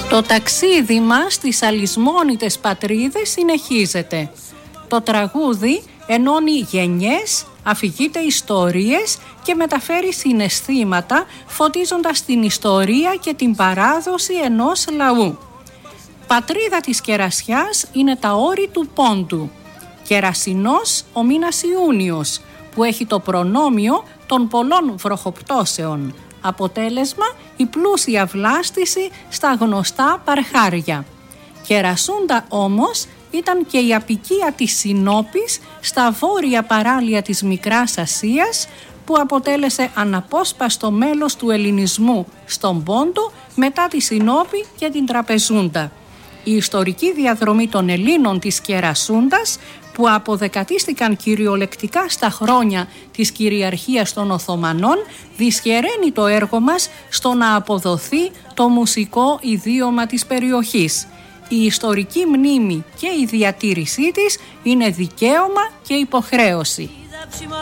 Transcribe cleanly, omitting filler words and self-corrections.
Το ταξίδι μας στις αλυσμόνητες πατρίδες συνεχίζεται. Το τραγούδι ενώνει γενιές, αφηγείται ιστορίες και μεταφέρει συναισθήματα, φωτίζοντας την ιστορία και την παράδοση ενός λαού. Πατρίδα της κερασιάς είναι τα όρη του Πόντου. Κερασινός ο μήνας Ιούνιος, που έχει το προνόμιο των πολλών βροχοπτώσεων. Αποτέλεσμα η πλούσια βλάστηση στα γνωστά παρχάρια. Κερασούντα όμως ήταν και η αποικία της Συνόπης στα βόρεια παράλια της Μικράς Ασίας, που αποτέλεσε αναπόσπαστο μέλος του ελληνισμού στον Πόντο μετά τη Συνόπη και την Τραπεζούντα. Η ιστορική διαδρομή των Ελλήνων της Κερασούντας, που αποδεκατίστηκαν κυριολεκτικά στα χρόνια της κυριαρχίας των Οθωμανών, δυσχεραίνει το έργο μας στο να αποδοθεί το μουσικό ιδίωμα της περιοχής. Η ιστορική μνήμη και η διατήρησή της είναι δικαίωμα και υποχρέωση.